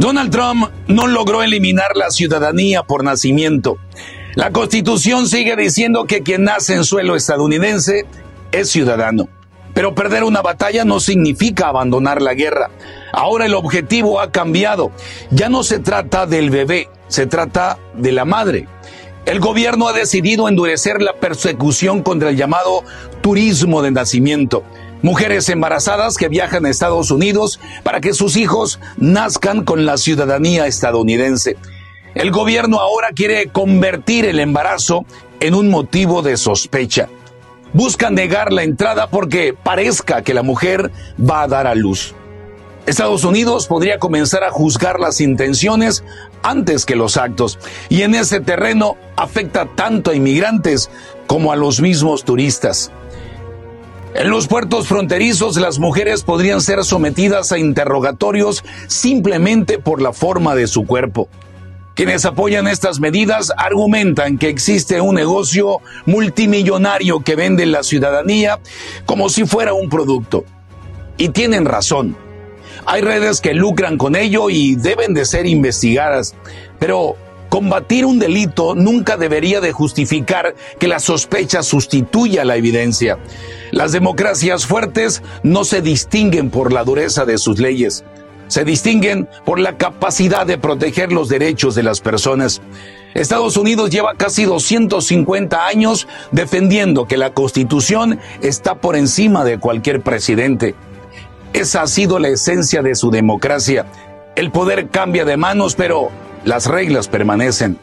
Donald Trump no logró eliminar la ciudadanía por nacimiento. La Constitución sigue diciendo que quien nace en suelo estadounidense es ciudadano. Pero perder una batalla no significa abandonar la guerra. Ahora el objetivo ha cambiado. Ya no se trata del bebé, se trata de la madre. El gobierno ha decidido endurecer la persecución contra el llamado turismo de nacimiento. Mujeres embarazadas que viajan a Estados Unidos para que sus hijos nazcan con la ciudadanía estadounidense. El gobierno ahora quiere convertir el embarazo en un motivo de sospecha. Buscan negar la entrada porque parezca que la mujer va a dar a luz. Estados Unidos podría comenzar a juzgar las intenciones antes que los actos, y en ese terreno afecta tanto a inmigrantes como a los mismos turistas. En los puertos fronterizos, las mujeres podrían ser sometidas a interrogatorios simplemente por la forma de su cuerpo. Quienes apoyan estas medidas argumentan que existe un negocio multimillonario que vende la ciudadanía como si fuera un producto. Y tienen razón. Hay redes que lucran con ello y deben de ser investigadas. Pero combatir un delito nunca debería de justificar que la sospecha sustituya la evidencia. Las democracias fuertes no se distinguen por la dureza de sus leyes. Se distinguen por la capacidad de proteger los derechos de las personas. Estados Unidos lleva casi 250 años defendiendo que la Constitución está por encima de cualquier presidente. Esa ha sido la esencia de su democracia. El poder cambia de manos, pero las reglas permanecen.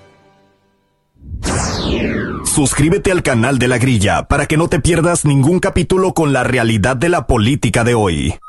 Suscríbete al canal de La Grilla para que no te pierdas ningún capítulo con la realidad de la política de hoy.